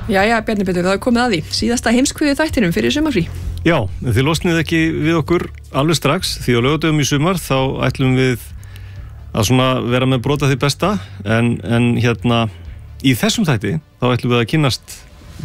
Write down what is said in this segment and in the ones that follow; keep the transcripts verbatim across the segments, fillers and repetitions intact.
Jæja, Bjarni Pétur, það er komið að því. Síðasta heimskviðu þættinum fyrir sumarfrí. Já, þið losnið ekki við okkur alveg strax, því á laugardögum í sumar þá ætlum við að svona vera með brota því besta, en, en hérna í þessum þætti þá ætlum við að kynnast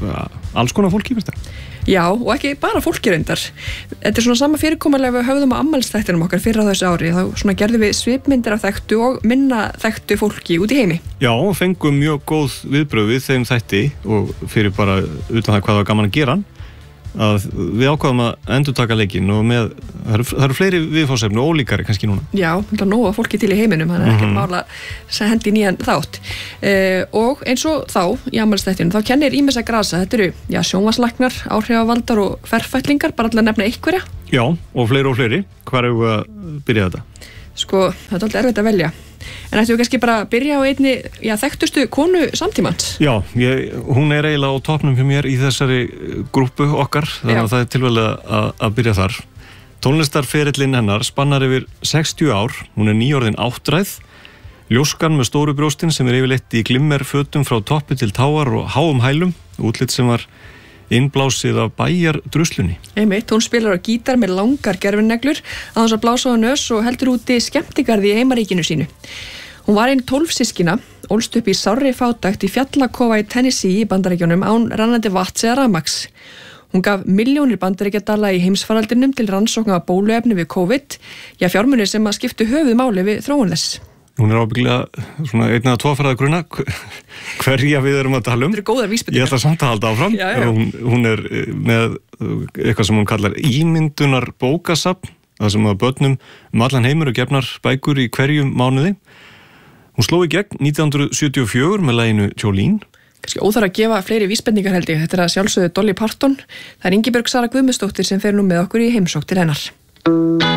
alls konar fólki, veist það? Já, og ekki bara fólki reyndar. Þetta er svona sama fyrirkomulega við höfðum á afmælisþættinum okkar fyrir á þessu ári. Þá svona gerðum við svipmyndir af þekktu og minna þekktu fólki út í heimi. Já, og fengum mjög góð viðbrögð við þeim þætti og fyrir bara utan það hvað var gaman að gera hann, að við ákvaðum að endurtaka leikinn og með, það eru, það eru fleiri viðfangsefni og ólíkari kannski núna. Já, það er nóga fólki til í heiminum, þannig að mm-hmm. ekki mála að hendi nýjan þátt. Uh, og eins og þá, í afmælisþættinum, þá kennir ýmissa grasa, þetta eru, já, sjónvarpslæknar, áhrifavaldar og ferfætlingar, bara alltaf nefna einhverja. Já, og fleiri og fleiri. Hvar eru við að byrja þetta? Sko, það er alltaf erfitt að velja. En ættum við kannski bara að byrja á einni, já, þekktustu konu samtímans? Já, ég, hún er eiginlega á topnum hjá mér í þessari grúppu okkar, þannig að það er tilvæglega að, að byrja þar. Tónlistarferillinn hennar spannar yfir sextíu ár, hún er nýorðin áttræð, ljóskan með stóru brjóstin sem er yfirleitt í glimmerfötum frá toppi til táar og háum hælum, útlit sem var innblásið af bæjardruslunni. Einmitt, hún spilar á gítar með langar gerfinneglur að þess að blása á nös og heldur úti skemmtigarði í heimaríkinu sínu. Hún var einn tólf systkina, ólst upp í sárri fátækt í fjallakofa í Tennessee í Bandaríkjunum án rannandi vatns eða rafmagns. Hún gaf milljónir bandaríkjadala í heimsfaraldrinum til rannsókna af bóluefni við COVID, já fjármunir sem að skiptu höfuðmáli við þróun þess. Hún er ábyggilega svona einn eða tvo færða grunna hverja við erum að tala um. Þetta er góðar vísbendingar. Ég ætla samt að halda áfram. Já, já. Hún, hún er með eitthvað sem hún kallar ímyndunar bókasafn, það sem að börnum um allan heimur og gefnar bækur í hverjum mánuði. Hún sló í gegn nítján hundruð sjötíu og fjögur með laginu Jolene. Kannski óþarf að gefa fleiri vísbendingar held ég. Þetta er að sjálfsögðu Dolly Parton. Það er Ingibjörg Sara Guðmundsdóttir sem fer nú með okkur í heimsókn til hennar.